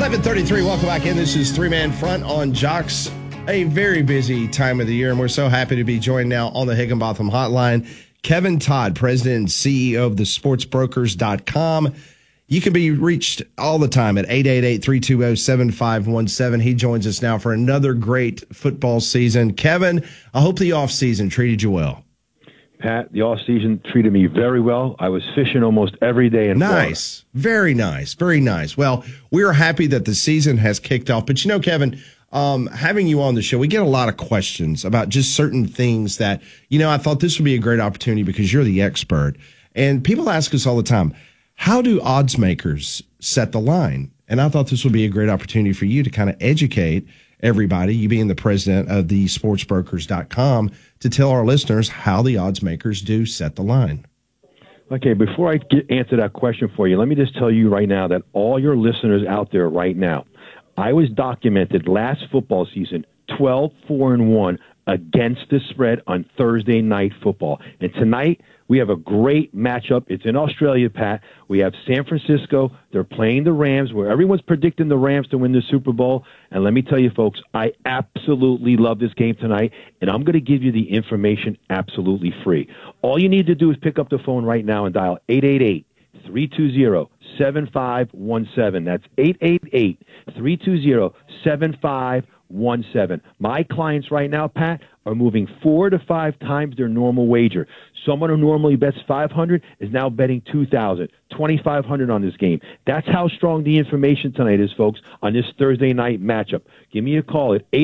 11:33. Welcome back in. This is Three Man Front on Jocks. A very busy time of the year, and we're so happy to be joined now on the Higginbotham Hotline. Kevin Todd, President and CEO of the sportsbrokers.com. You can be reached all the time at 888-320-7517. He joins us now for another great football season. Kevin, I hope the offseason treated you well. Pat, the off-season treated me very well. I was fishing almost every day in Florida. Nice. Very nice. Very nice. Well, we are happy that the season has kicked off. But, you know, Kevin, having you on the show, we get a lot of questions about just certain things that, you know, I thought this would be a great opportunity because you're the expert. And people ask us all the time, how do odds makers set the line? And I thought this would be a great opportunity for you to kind of educate everybody, you being the president of the sportsbrokers.com, to tell our listeners how the odds makers do set the line. Okay, before I answer that question for you, let me just tell you right now that all your listeners out there right now, I was documented last football season 12-4-1 against the spread on Thursday night football. And tonight we have a great matchup. It's in Australia, Pat. We have San Francisco. They're playing the Rams, where everyone's predicting the Rams to win the Super Bowl. And let me tell you, folks, I absolutely love this game tonight, and I'm going to give you the information absolutely free. All you need to do is pick up the phone right now and dial 888-320-7517. That's 888-320-7517. My clients right now, Pat, are moving 4 to 5 times their normal wager. Someone who normally bets $500 is now betting $2,000, $2,500 on this game. That's how strong the information tonight is, folks, on this Thursday night matchup. Give me a call at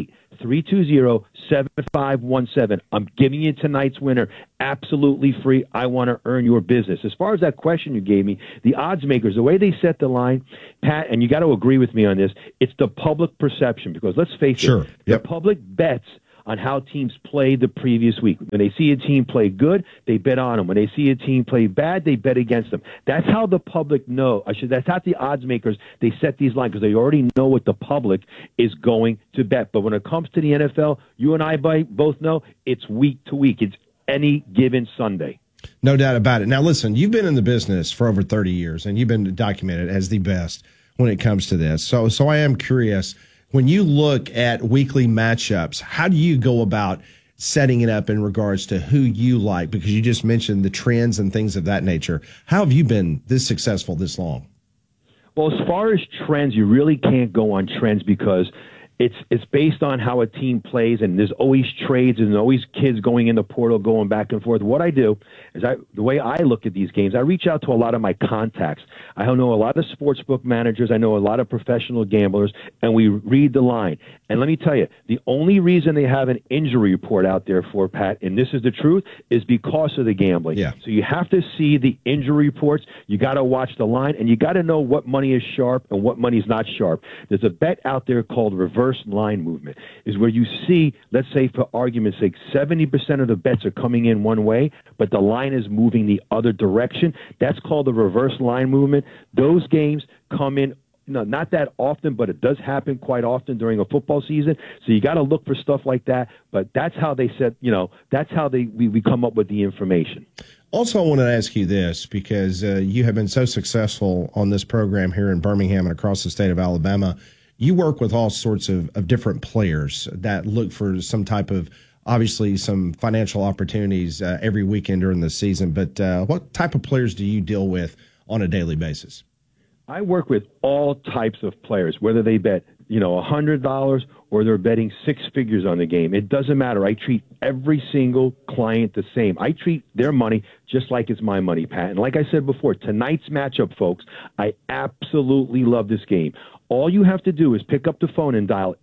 888-320-7517. I'm giving you tonight's winner absolutely free. I want to earn your business. As far as that question you gave me, the odds makers, the way they set the line, Pat, and you got to agree with me on this, it's the public perception, because let's face it, the public bets on how teams played the previous week. When they see a team play good, they bet on them. When they see a team play bad, they bet against them. That's how the public know. That's how the odds makers, they set these lines, because they already know what the public is going to bet. But when it comes to the NFL, you and I both know it's week to week. It's any given Sunday. No doubt about it. Now, listen, you've been in the business for over 30 years, and you've been documented as the best when it comes to this. So I am curious, when you look at weekly matchups, how do you go about setting it up in regards to who you like? Because you just mentioned the trends and things of that nature. How have you been this successful this long? Well, as far as trends, you really can't go on trends, because it's based on how a team plays, and there's always trades and always kids going in the portal, going back and forth. What I do is the way I look at these games, I reach out to a lot of my contacts. I know a lot of sportsbook managers. I know a lot of professional gamblers, and we read the line. And let me tell you, the only reason they have an injury report out there for, Pat, and this is the truth, is because of the gambling. Yeah. So you have to see the injury reports. You got to watch the line, and you got to know what money is sharp and what money is not sharp. There's a bet out there called reverse line movement, is where you see, let's say for argument's sake, 70% of the bets are coming in one way, but the line is moving the other direction. That's called the reverse line movement. Those games come in, not that often, but it does happen quite often during a football season. So you got to look for stuff like that. But that's how they set, that's how we come up with the information. Also, I wanted to ask you this, because you have been so successful on this program here in Birmingham and across the state of Alabama. You work with all sorts of different players that look for some type of, obviously, some financial opportunities every weekend during the season. But what type of players do you deal with on a daily basis? I work with all types of players, whether they bet, $100 or they're betting 6 figures on the game. It doesn't matter. I treat every single client the same. I treat their money just like it's my money, Pat. And like I said before, tonight's matchup, folks, I absolutely love this game. All you have to do is pick up the phone and dial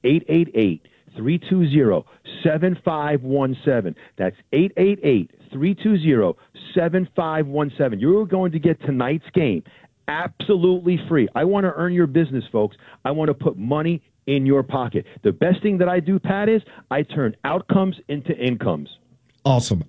888-320-7517. That's 888-320-7517. You're going to get tonight's game absolutely free. I want to earn your business, folks. I want to put money in your pocket. The best thing that I do, Pat, is I turn outcomes into incomes. Awesome.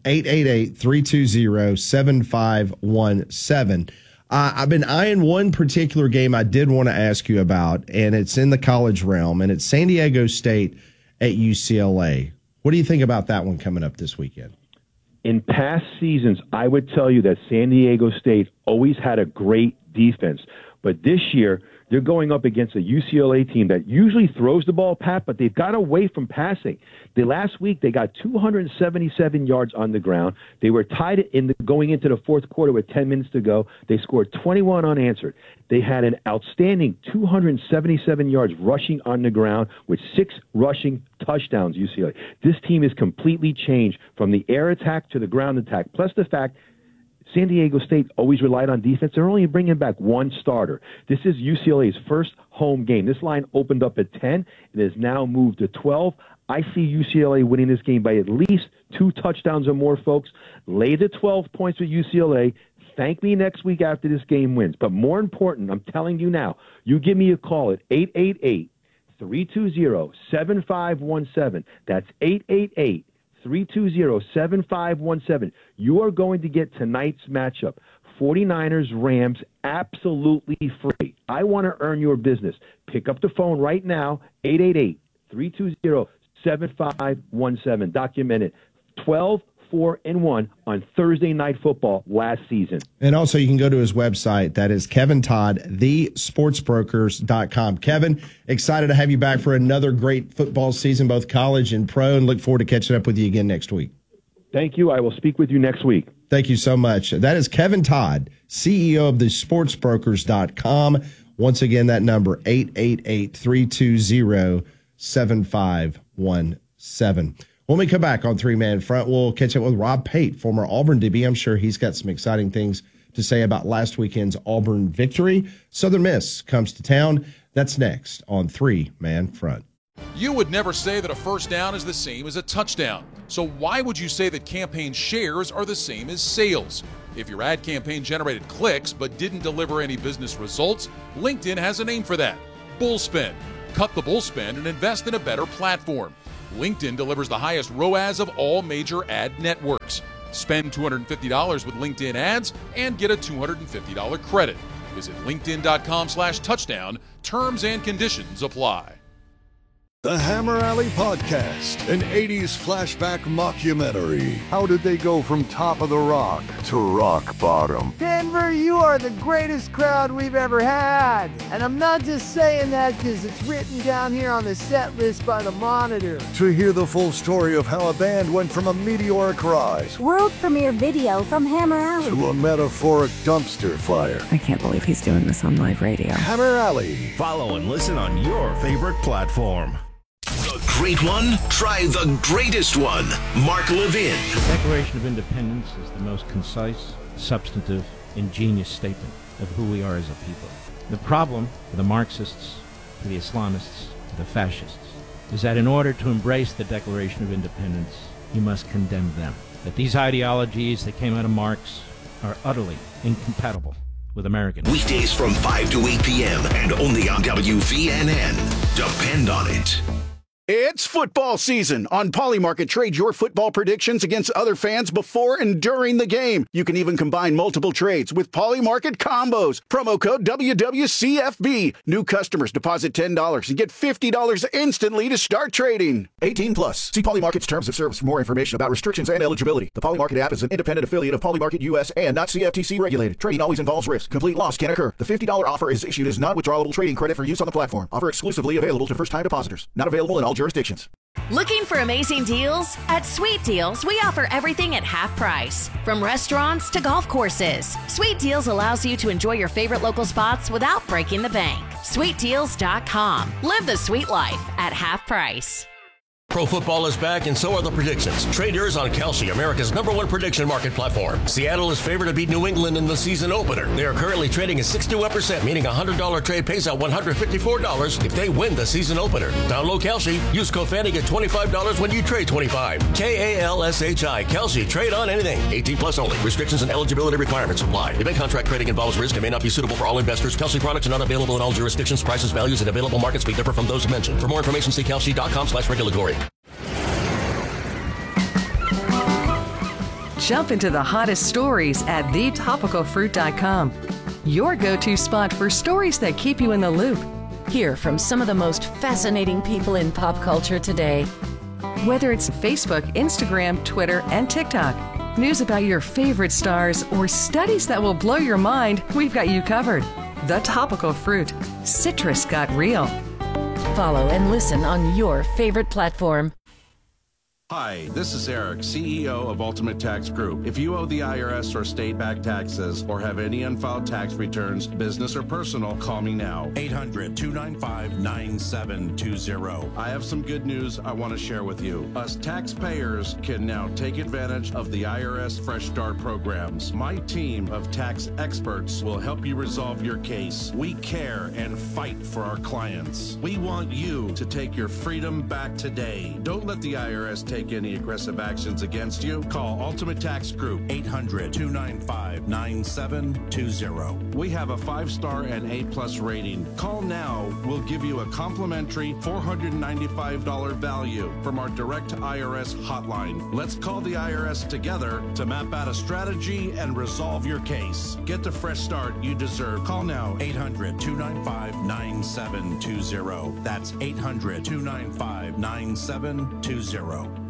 888-320-7517. I've been eyeing one particular game I did want to ask you about, and it's in the college realm, and it's San Diego State at UCLA. What do you think about that one coming up this weekend? In past seasons, I would tell you that San Diego State always had a great defense. But this year, They're going up against a UCLA team that usually throws the ball, Pat, but they've got away from passing. Last week, they got 277 yards on the ground. They were tied going into the fourth quarter with 10 minutes to go. They scored 21 unanswered. They had an outstanding 277 yards rushing on the ground with 6 rushing touchdowns, UCLA. This team is completely changed from the air attack to the ground attack, plus the fact San Diego State always relied on defense. They're only bringing back 1 starter. This is UCLA's first home game. This line opened up at 10 and has now moved to 12. I see UCLA winning this game by at least 2 touchdowns or more, folks. Lay the 12 points with UCLA. Thank me next week after this game wins. But more important, I'm telling you now, you give me a call at 888-320-7517. That's 888-320-7517. You are going to get tonight's matchup. 49ers, Rams, absolutely free. I want to earn your business. Pick up the phone right now, 888-320-7517. Document it. 12-4-1 on Thursday Night Football last season. And also you can go to his website. That is Kevin Todd, thesportsbrokers.com. Kevin, excited to have you back for another great football season, both college and pro, and look forward to catching up with you again next week. Thank you. I will speak with you next week. Thank you so much. That is Kevin Todd, CEO of thesportsbrokers.com. Once again, that number, 888-320-7517. When we come back on Three Man Front, we'll catch up with Rob Pate, former Auburn DB. I'm sure he's got some exciting things to say about last weekend's Auburn victory. Southern Miss comes to town. That's next on Three Man Front. You would never say that a first down is the same as a touchdown. So why would you say that campaign shares are the same as sales? If your ad campaign generated clicks but didn't deliver any business results, LinkedIn has a name for that: Bullspend. Cut the bullspend and invest in a better platform. LinkedIn delivers the highest ROAS of all major ad networks. Spend $250 with LinkedIn ads and get a $250 credit. Visit linkedin.com/touchdown. Terms and conditions apply. The Hammer Alley Podcast, an 80s flashback mockumentary. How did they go from top of the rock to rock bottom? Denver, you are the greatest crowd we've ever had. And I'm not just saying that because it's written down here on the set list by the Monitor. To hear the full story of how a band went from a meteoric rise, world premiere video from Hammer Alley, to a metaphoric dumpster fire. I can't believe he's doing this on live radio. Hammer Alley. Follow and listen on your favorite platform. The great one? Try the greatest one. Mark Levin. The Declaration of Independence is the most concise, substantive, ingenious statement of who we are as a people. The problem for the Marxists, for the Islamists, for the fascists, is that in order to embrace the Declaration of Independence, you must condemn them. That these ideologies that came out of Marx are utterly incompatible with American. Weekdays from 5 to 8 p.m. and only on WVNN. Depend on it. It's football season. On Polymarket, trade your football predictions against other fans before and during the game. You can even combine multiple trades with Polymarket combos. Promo code WWCFB. New customers deposit $10 and get $50 instantly to start trading. 18 plus. See Polymarket's terms of service for more information about restrictions and eligibility. The Polymarket app is an independent affiliate of Polymarket US and not CFTC regulated. Trading always involves risk. Complete loss can occur. The $50 offer is issued as non-withdrawable trading credit for use on the platform. Offer exclusively available to first-time depositors. Not available in all jurisdictions. Looking for amazing deals? At Sweet Deals, we offer everything at half price. From restaurants to golf courses, Sweet Deals allows you to enjoy your favorite local spots without breaking the bank. SweetDeals.com. Live the sweet life at half price. Pro football is back, and so are the predictions. Traders on Kalshi, America's #1 prediction market platform. Seattle is favored to beat New England in the season opener. They are currently trading at 61%, meaning a $100 trade pays out $154 if they win the season opener. Download Kalshi. Use code FANNY, get $25 when you trade $25. KALSHI. Kalshi. Trade on anything. 18 plus only. Restrictions and eligibility requirements apply. Event contract trading involves risk and may not be suitable for all investors. Kalshi products are not available in all jurisdictions. Prices, values, and available markets may differ from those mentioned. For more information, see kalshi.com/regulatory. Jump into the hottest stories at thetopicalfruit.com. Your go-to spot for stories that keep you in the loop. Hear from some of the most fascinating people in pop culture today. Whether it's Facebook, Instagram, Twitter, and TikTok, news about your favorite stars, or studies that will blow your mind, we've got you covered. The Topical Fruit. Citrus got real. Follow and listen on your favorite platform. Hi, this is Eric, CEO of Ultimate Tax Group. If you owe the IRS or state-backed taxes or have any unfiled tax returns, business or personal, call me now. 800-295-9720. I have some good news I want to share with you. Us taxpayers can now take advantage of the IRS Fresh Start programs. My team of tax experts will help you resolve your case. We care and fight for our clients. We want you to take your freedom back today. Don't let the IRS take any aggressive actions against you. Call Ultimate Tax Group, 800-295-9720. We have a 5-star and A+ rating. Call now. We'll give you a complimentary $495 value from our direct IRS hotline. Let's call the IRS together to map out a strategy and resolve your case. Get the fresh start you deserve. Call now, 800-295-9720. That's 800-295-9720.